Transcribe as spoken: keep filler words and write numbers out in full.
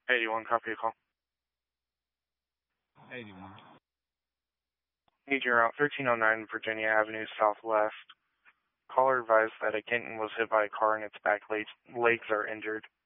eighty-one, copy a call. eighty-one. Need you route thirteen oh nine Virginia Avenue Southwest. Caller advised that a kitten was hit by a car and its back legs, legs are injured.